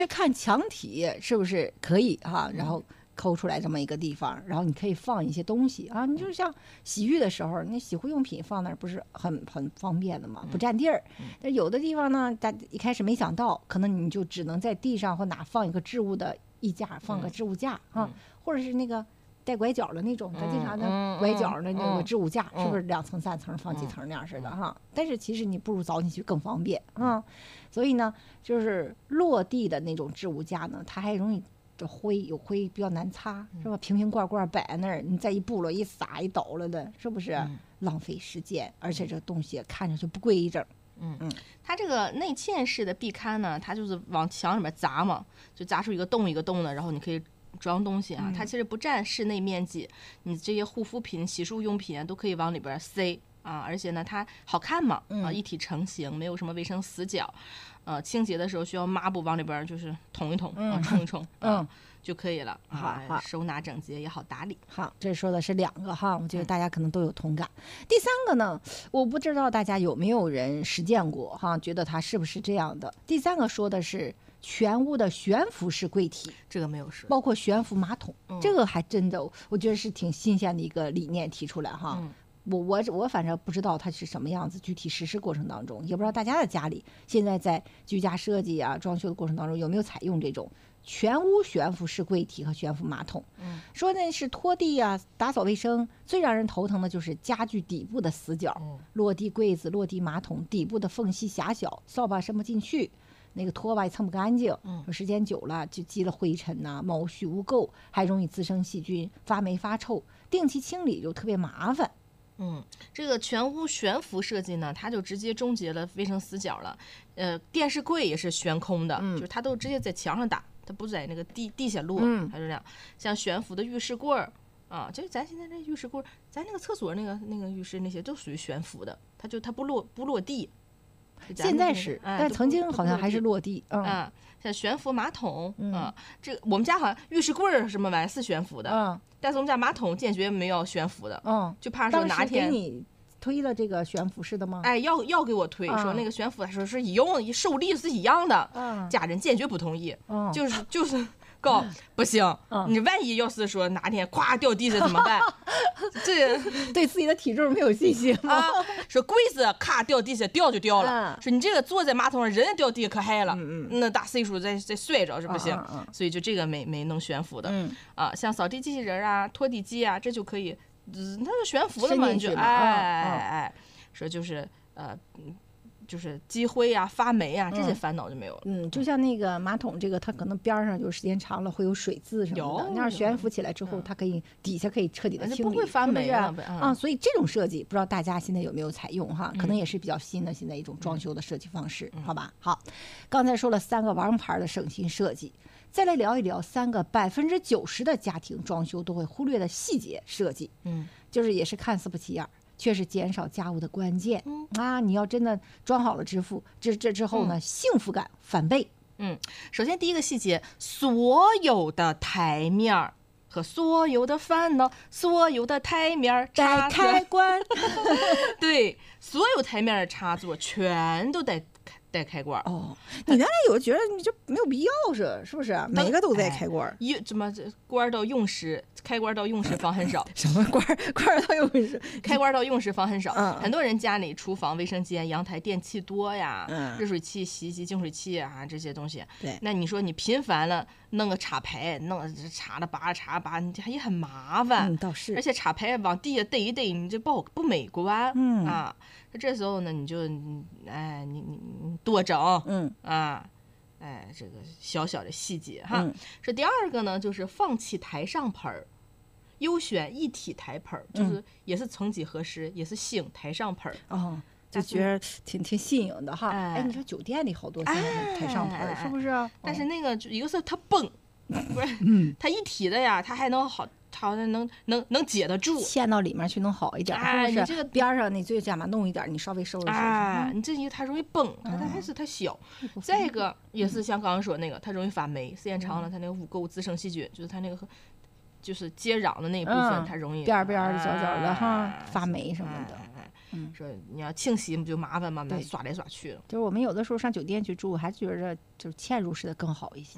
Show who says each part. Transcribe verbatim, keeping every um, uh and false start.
Speaker 1: 看墙体是不是可以哈、啊，然后抠出来这么一个地方，然后你可以放一些东西啊。你就像洗浴的时候，那洗护用品放那儿不是很很方便的嘛，不占地儿。但有的地方呢，大一开始没想到，可能你就只能在地上或哪放一个置物的衣架，放个置物架啊，或者是那个带拐角的那种，咱经常的拐角的那个置物架，是不是两层三层放几层那样似的哈？但是其实你不如凿进去更方便啊。所以呢，就是落地的那种置物架呢，它还容易这灰有灰比较难擦，是吧？瓶瓶罐罐摆在那儿，你再一布了一撒一倒了的，是不是、嗯、浪费时间？而且这东西看着就不规整。
Speaker 2: 嗯嗯，它这个内嵌式的壁龛呢，它就是往墙里面砸嘛，就砸出一个洞一个洞的，然后你可以装东西啊。嗯、它其实不占室内面积，你这些护肤品、洗漱用品都可以往里边塞啊。而且呢，它好看嘛，啊，一体成型，没有什么卫生死角。呃，清洁的时候需要抹布往里边就是捅一捅，嗯、啊，冲一冲，嗯、啊，就可以了。
Speaker 1: 好、
Speaker 2: 啊，收纳整洁也好打理。
Speaker 1: 好，这说的是两个哈，我觉得大家可能都有同感。嗯、第三个呢，我不知道大家有没有人实践过哈，觉得它是不是这样的？第三个说的是全屋的悬浮式柜体，
Speaker 2: 这个没有说，
Speaker 1: 包括悬浮马桶，嗯、这个还真的，我觉得是挺新鲜的一个理念提出来哈。嗯我我我反正不知道它是什么样子，具体实施过程当中，也不知道大家的家里现在在居家设计啊、装修的过程当中有没有采用这种全屋悬浮式柜体和悬浮马桶。嗯，说那是拖地啊、打扫卫生，最让人头疼的就是家具底部的死角，嗯、落地柜子、落地马桶底部的缝隙狭小，扫把伸不进去，那个拖把也蹭不干净，嗯，时间久了就积了灰尘呐、啊、毛絮污垢，还容易滋生细菌，发霉发臭，定期清理就特别麻烦。
Speaker 2: 嗯，这个全屋悬浮设计呢，它就直接终结了卫生死角了。呃，电视柜也是悬空的，嗯、就是它都直接在墙上打，它不在那个地地下落，嗯、它是这样。像悬浮的浴室柜儿啊，就咱现在这浴室柜，咱那个厕所那个那个浴室那些都属于悬浮的，它就它不落不落地。
Speaker 1: 现在是，哎、但曾经好像还是落地。
Speaker 2: 嗯，啊、像悬浮马桶，嗯、啊，这个我们家好像浴室柜儿什么玩意是悬浮的，嗯。但是我们家马桶坚决没有悬浮的，嗯，就怕说哪天
Speaker 1: 给你推了这个悬浮式的吗？
Speaker 2: 哎，要要给我推，嗯、说那个悬浮，说是一用受力是一样的，嗯，家人坚决不同意，嗯，就是就是告不行，嗯，你万一要是说哪天咵掉地下怎么办？这
Speaker 1: 对自己的体重没有信心吗？
Speaker 2: 啊，说柜子咔掉地下掉就掉了，嗯、说你这个坐在马桶上人掉地可害了，嗯嗯，那大岁数再再摔着是不行，嗯嗯、所以就这个没没弄悬浮的，嗯啊，像扫地机器人啊、拖地机啊，这就可以，嗯、它是悬浮的嘛，你就哎哎哎，说就是呃。就是积灰啊、发霉啊，这些烦恼就没有了。
Speaker 1: 嗯，就像那个马桶，这个它可能边上就时间长了会有水渍什么的，那样悬浮起来之后，嗯、它可以底下可以彻底的清理，
Speaker 2: 不会发霉
Speaker 1: 啊、嗯、啊。所以这种设计，不知道大家现在有没有采用哈？可能也是比较新的现在一种装修的设计方式，嗯、好吧？好，刚才说了三个王牌的省心设计，再来聊一聊三个百分之九十的家庭装修都会忽略的细节设计。嗯，就是也是看似不起眼，却是减少家务的关键。嗯啊，你要真的装好了支付，这这之后呢，嗯、幸福感翻倍。
Speaker 2: 嗯，首先第一个细节，所有的台面和所有的烦恼，所有的台面
Speaker 1: 带开关，
Speaker 2: 对，所有台面的插座全都带带开关。
Speaker 1: 哦，你原来有觉得你这没有必要是是不是？每个都带开关，
Speaker 2: 一、哎、怎么关到用时，开关到用时方很少。
Speaker 1: 什么关关到用时，
Speaker 2: 开关到用时方很少。嗯，很多人家里厨房、卫生间、阳台电器多呀，嗯，热水器、洗衣机、净水器啊这些东西。
Speaker 1: 对，
Speaker 2: 那你说你频繁了弄个插排，弄插了拔插拔，你这也很麻烦。
Speaker 1: 嗯，倒是。
Speaker 2: 而且插排往地下逮一逮，你这不好不美观。嗯啊，这时候呢，你就哎，你你你多整。嗯啊。哎，这个小小的细节哈。嗯、这第二个呢，就是放弃台上盆儿，优选一体台盆儿，就是也是层级合适，嗯、也是兴台上盆儿。
Speaker 1: 哦，就觉得挺挺新颖的哈。哎, 哎，你说酒店里好多现在台上盆儿、哎、是不是、啊？
Speaker 2: 但是那个一个是它崩，不是，嗯，它一体的呀，它还能好。好像能能能解得住，
Speaker 1: 嵌到里面去能好一点。
Speaker 2: 哎，
Speaker 1: 是不是
Speaker 2: 你这个
Speaker 1: 边上你最起码弄一点，你稍微收拾收拾。
Speaker 2: 哎，嗯、你这一个它容易崩，它它还是它小。嗯、再一个也是像刚刚说那个，它容易发霉，时间长了它那个污垢滋生细菌，就是它那个就是接壤的那一部分，嗯、它容易
Speaker 1: 边边的角角的哈、哎、发霉什么的。
Speaker 2: 哎哎嗯，说你要清洗不就麻烦吗？刷来刷去的。
Speaker 1: 就是我们有的时候上酒店去住，还觉着就是嵌入式的更好一些。